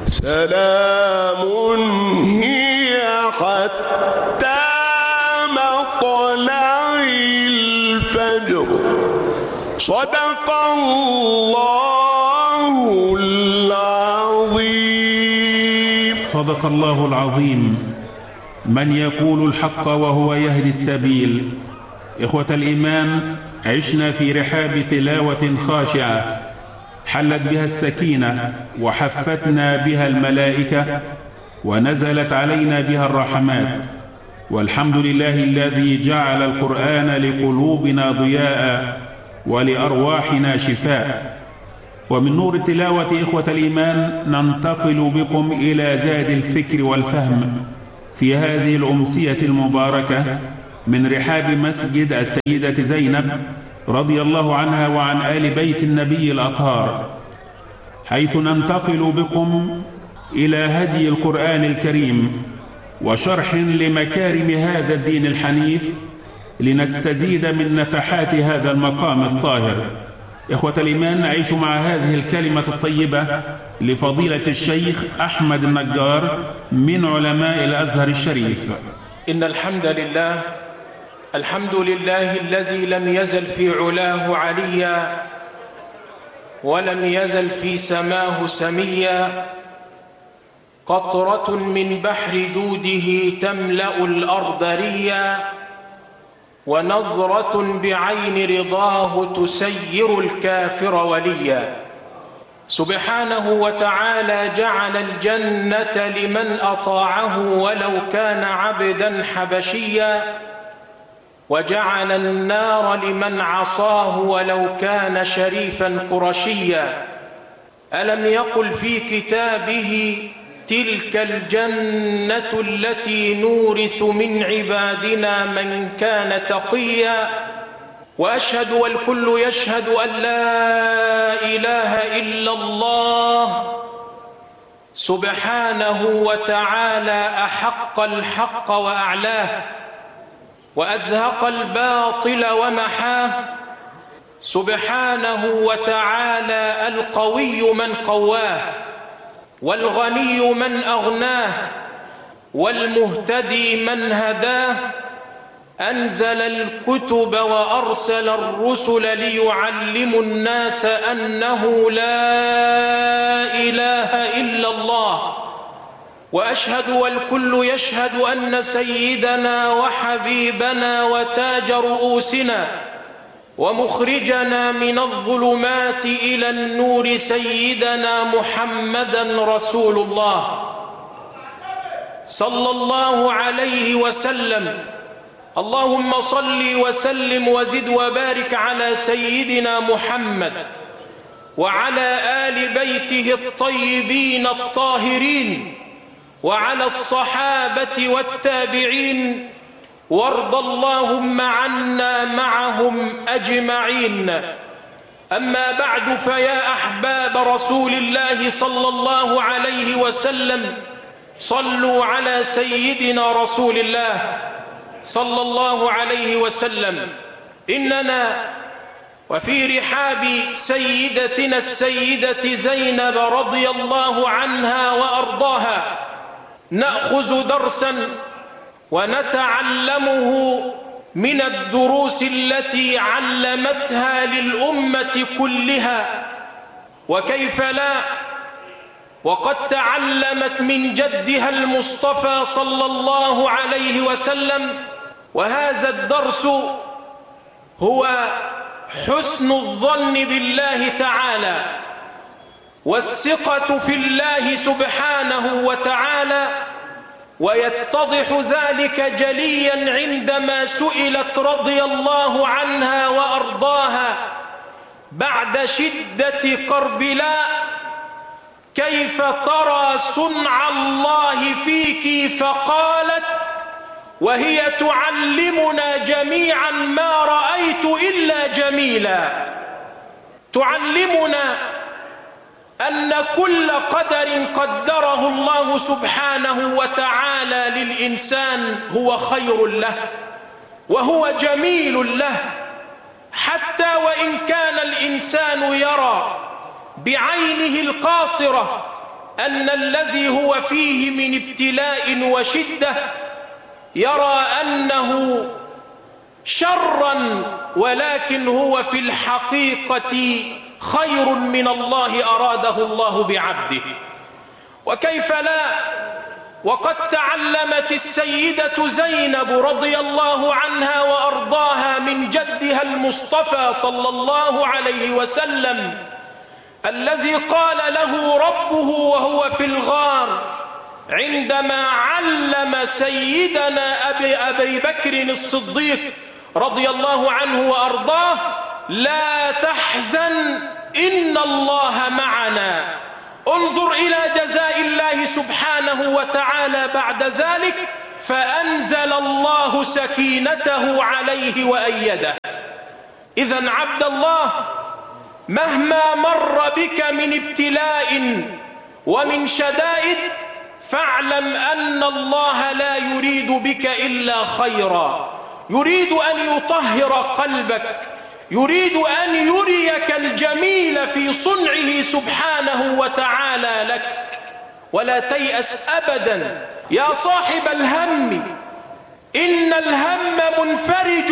سلام هي حتى مطلع الفجر. صدق الله العظيم. صدق الله العظيم. من يقول الحق وهو يهدي السبيل. إخوة الإيمان، عشنا في رحاب تلاوة خاشعة حلت بها السكينة وحفتنا بها الملائكة ونزلت علينا بها الرحمات، والحمد لله الذي جعل القرآن لقلوبنا ضياء ولأرواحنا شفاء. ومن نور التلاوة إخوة الإيمان ننتقل بكم إلى زاد الفكر والفهم في هذه الأمسية المباركة من رحاب مسجد السيدة زينب رضي الله عنها وعن آل بيت النبي الأطهار، حيث ننتقل بكم إلى هدي القرآن الكريم وشرح لمكارم هذا الدين الحنيف لنستزيد من نفحات هذا المقام الطاهر. إخوة الإيمان، نعيش مع هذه الكلمة الطيبة لفضيلة الشيخ أحمد النجار من علماء الأزهر الشريف. إن الحمد لله، الحمد لله الذي لم يزل في علاه عليا ولم يزل في سماه سميا، قطرة من بحر جوده تملأ الأرض ريا، ونظرة بعين رضاه تسير الكافر وليا. سبحانه وتعالى جعل الجنة لمن أطاعه ولو كان عبدا حبشيا، وجعل النار لمن عصاه ولو كان شريفا قرشيا. ألم يقل في كتابه تلك الجنة التي نورث من عبادنا من كان تقيا. وأشهد والكل يشهد أن لا إله إلا الله سبحانه وتعالى أحق الحق وأعلاه، وأزهق الباطل ومحاه. سبحانه وتعالى القوي من قواه، والغني من أغناه، والمهتدي من هداه. أنزل الكتب وأرسل الرسل ليعلموا الناس أنه لا إله إلا الله. وأشهد والكل يشهد أن سيدنا وحبيبنا وتاج رؤوسنا ومخرجنا من الظلمات إلى النور سيدنا محمدا رسول الله صلى الله عليه وسلم. اللهم صل وسلم وزد وبارك على سيدنا محمد وعلى آل بيته الطيبين الطاهرين وعلى الصحابة والتابعين، وارض اللهم عنا معهم أجمعين. أما بعد، فيا أحباب رسول الله صلى الله عليه وسلم، صلوا على سيدنا رسول الله صلى الله عليه وسلم. إننا وفي رحاب سيدتنا السيدة زينب رضي الله عنها وأرضاها نأخذ درسا ونتعلمه من الدروس التي علمتها للأمة كلها، وكيف لا، وقد تعلمت من جدها المصطفى صلى الله عليه وسلم. وهذا الدرس هو حسن الظن بالله تعالى والثقة في الله سبحانه وتعالى. ويتضح ذلك جليا عندما سئلت رضي الله عنها وأرضاها بعد شدة كربلاء: كيف ترى صنع الله فيك؟ فقالت وهي تعلمنا جميعا: ما رأيت إلا جميلا. تعلمنا أن كل قدر قدره الله سبحانه وتعالى للإنسان هو خير له وهو جميل له، حتى وإن كان الإنسان يرى بعينه القاصرة أن الذي هو فيه من ابتلاء وشدة يرى أنه شرا، ولكن هو في الحقيقة خير من الله أراده الله بعبده. وكيف لا، وقد تعلمت السيدة زينب رضي الله عنها وأرضاها من جدها المصطفى صلى الله عليه وسلم الذي قال له ربه وهو في الغار عندما علم سيدنا أبي بكر الصديق رضي الله عنه وأرضاه: لا تحزن إن الله معنا. انظر إلى جزاء الله سبحانه وتعالى بعد ذلك، فأنزل الله سكينته عليه وأيده. إذن عبد الله، مهما مر بك من ابتلاء ومن شدائد فاعلم أن الله لا يريد بك إلا خيرا، يريد أن يطهر قلبك، يريد أن يريك الجميل في صنعه سبحانه وتعالى لك. ولا تيأس أبدا يا صاحب الهم، إن الهم منفرج.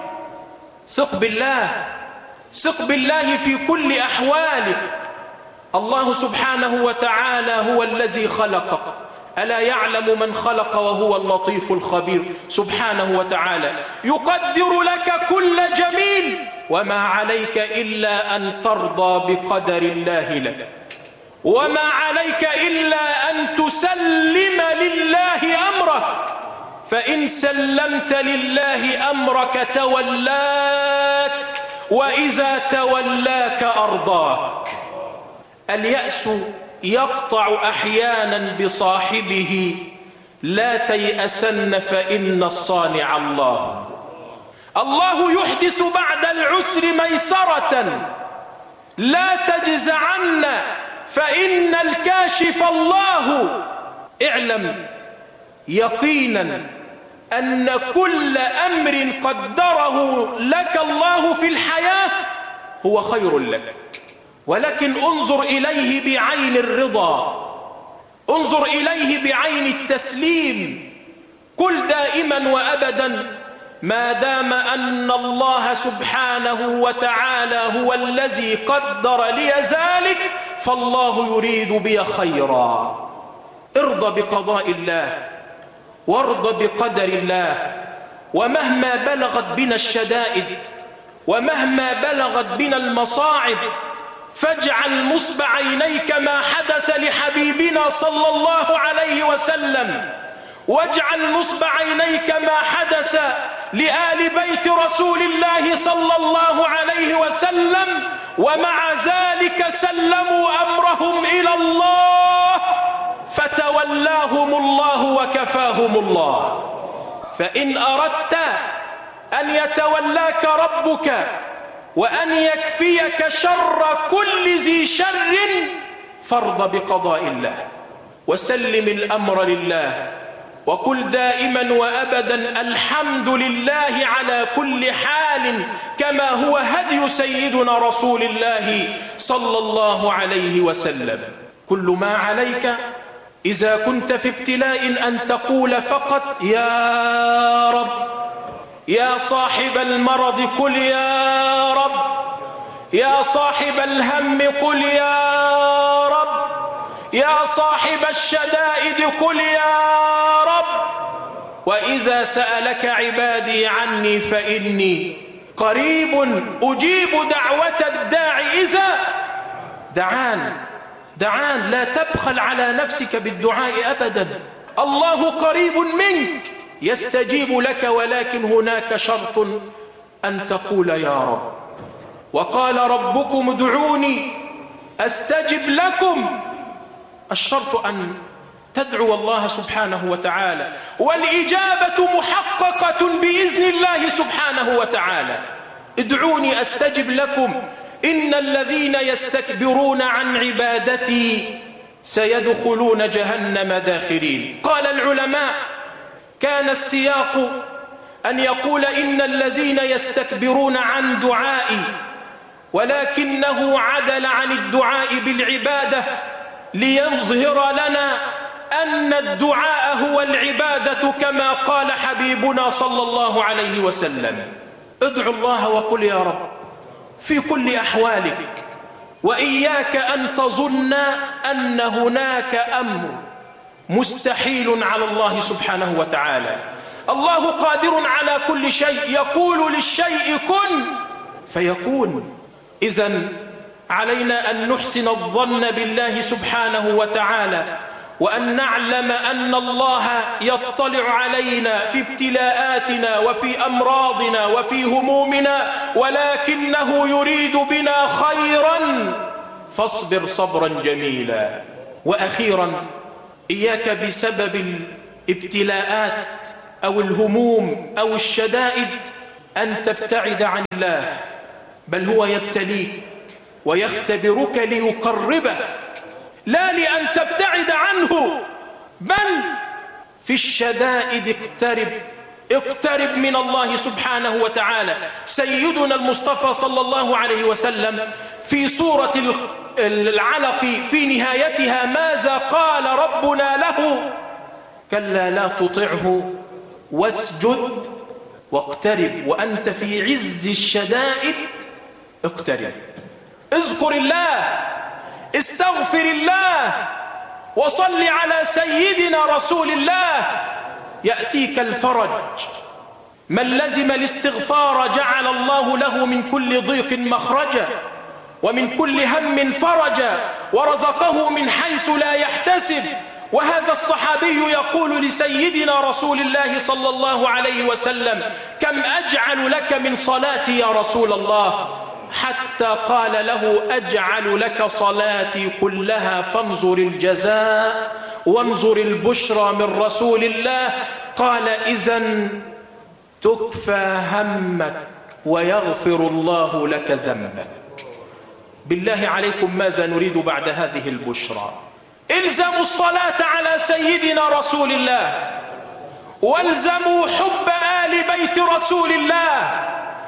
ثق بالله، ثق بالله في كل أحوالك. الله سبحانه وتعالى هو الذي خلقك، ألا يعلم من خلق وهو اللطيف الخبير سبحانه وتعالى. يقدر لك كل جميل، وما عليك إلا أن ترضى بقدر الله لك، وما عليك إلا أن تسلم لله أمرك، فإن سلمت لله أمرك تولاك، وإذا تولاك أرضاك. اليأس يقطع أحيانا بصاحبه، لا تيأسن فإن الصانع الله. الله يحدث بعد العسر ميسرة، لا تجزعن فإن الكاشف الله. اعلم يقينا أن كل أمر قدره لك الله في الحياة هو خير لك، ولكن انظر إليه بعين الرضا، انظر إليه بعين التسليم. قل دائما وأبدا: ما دام أن الله سبحانه وتعالى هو الذي قدر لي ذلك فالله يريد بي خيرا. ارضى بقضاء الله وارضى بقدر الله، ومهما بلغت بنا الشدائد ومهما بلغت بنا المصاعب فاجعل نصب عينيك ما حدث لحبيبنا صلى الله عليه وسلم، واجعل نصب عينيك ما حدث لآل بيت رسول الله صلى الله عليه وسلم، ومع ذلك سلموا أمرهم إلى الله فتولاهم الله وكفاهم الله. فإن أردت أن يتولاك ربك وأن يكفيك شر كل ذي شر فارض بقضاء الله وسلم الأمر لله، وقل دائما وأبدا: الحمد لله على كل حال، كما هو هدي سيدنا رسول الله صلى الله عليه وسلم. كل ما عليك إذا كنت في ابتلاء أن تقول فقط: يا رب. يا صاحب المرض قل يا رب، يا صاحب الهم قل يا رب، يا صاحب الشدائد قل يا رب. وإذا سألك عبادي عني فإني قريب أجيب دعوة الداعي إذا دعان. لا تبخل على نفسك بالدعاء أبدا، الله قريب منك يستجيب لك، ولكن هناك شرط أن تقول يا رب. وقال ربكم ادعوني أستجب لكم. الشرط أن تدعو الله سبحانه وتعالى، والإجابة محققة بإذن الله سبحانه وتعالى. ادعوني أستجب لكم إن الذين يستكبرون عن عبادتي سيدخلون جهنم داخرين. قال العلماء: كان السياق أن يقول إن الذين يستكبرون عن دعائي، ولكنه عدل عن الدعاء بالعبادة ليظهر لنا أن الدعاء هو العبادة كما قال حبيبنا صلى الله عليه وسلم. ادعو الله وقل يا رب في كل أحوالك، وإياك أن تظن أن هناك أمر مستحيل على الله سبحانه وتعالى. الله قادر على كل شيء، يقول للشيء كن فيكون. إذن علينا أن نحسن الظن بالله سبحانه وتعالى، وأن نعلم أن الله يطلع علينا في ابتلاءاتنا وفي أمراضنا وفي همومنا، ولكنه يريد بنا خيرا، فاصبر صبرا جميلا. وأخيرا، إياك بسبب الابتلاءات أو الهموم أو الشدائد أن تبتعد عن الله، بل هو يبتليك ويختبرك ليقربك، لا لأن تبتعد عنه، بل في الشدائد اقترب من الله سبحانه وتعالى. سيدنا المصطفى صلى الله عليه وسلم في سورة العلق في نهايتها ماذا قال ربنا له؟ كلا لا تطعه واسجد واقترب، وأنت في عز الشدائد اقترب. اذكر الله، استغفر الله، وصل على سيدنا رسول الله، يأتيك الفرج. من لزم الاستغفار جعل الله له من كل ضيق مخرجا، ومن كل هم فرجا، ورزقه من حيث لا يحتسب. وهذا الصحابي يقول لسيدنا رسول الله صلى الله عليه وسلم: كم أجعل لك من صلاتي يا رسول الله؟ حتى قال له: أجعل لك صلاتي كلها، فانظر الجزاء وانظر البشرى من رسول الله. قال: إذن تكفى همك ويغفر الله لك ذنبك. بالله عليكم ماذا نريد بعد هذه البشرى؟ الزموا الصلاة على سيدنا رسول الله، والزموا حب آل بيت رسول الله،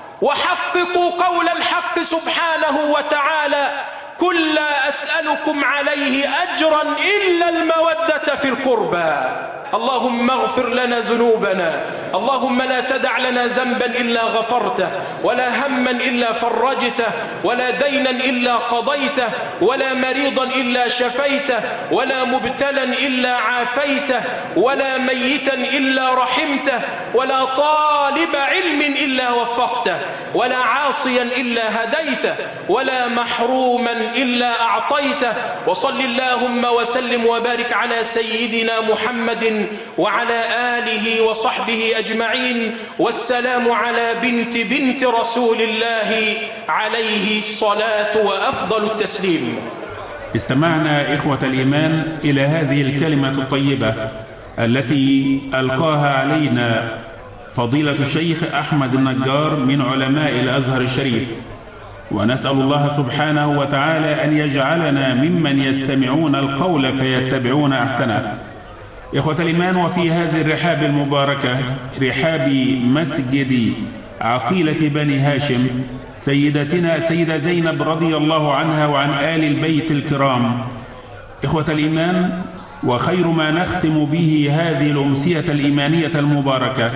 وحققوا قول الحق سبحانه وتعالى: قل لا أسألكم عليه أجرا إلا المودة في القربى. اللهم اغفر لنا ذنوبنا، اللهم لا تدع لنا ذنبا إلا غفرته، ولا هما إلا فرجته، ولا دينا إلا قضيته، ولا مريضا إلا شفيته، ولا مبتلا إلا عافيته، ولا ميتا إلا رحمته، ولا طالب علم إلا وفقته، ولا عاصيا إلا هديته، ولا محروما إلا أعطيته. وصل اللهم وسلم وبارك على سيدنا محمد وعلى آله وصحبه أجمعين. والسلام على بنت رسول الله عليه الصلاة وأفضل التسليم. استمعنا إخوة الإيمان إلى هذه الكلمة الطيبة التي ألقاها علينا فضيلة الشيخ أحمد النجار من علماء الأزهر الشريف، ونسأل الله سبحانه وتعالى أن يجعلنا ممن يستمعون القول فيتبعون أحسنه. إخوة الإيمان، وفي هذه الرحاب المباركة، رحاب مسجد عقيلة بني هاشم، سيدتنا سيدة زينب رضي الله عنها وعن آل البيت الكرام. إخوة الإيمان، وخير ما نختم به هذه الأمسية الإيمانية المباركة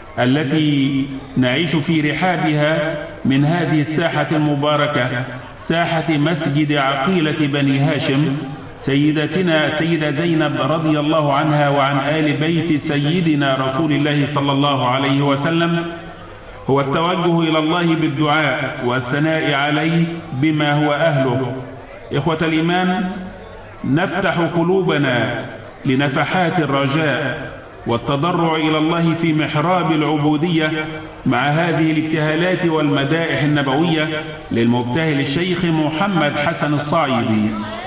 التي نعيش في رحابها من هذه الساحة المباركة، ساحة مسجد عقيلة بني هاشم، سيدتنا سيدة زينب رضي الله عنها وعن آل بيت سيدنا رسول الله صلى الله عليه وسلم، هو التوجه إلى الله بالدعاء والثناء عليه بما هو أهله. إخوة الإيمان، نفتح قلوبنا لنفحات الرجاء والتضرع إلى الله في محراب العبودية مع هذه الابتهالات والمدائح النبوية للمبتهل الشيخ محمد حسن الصعيدي.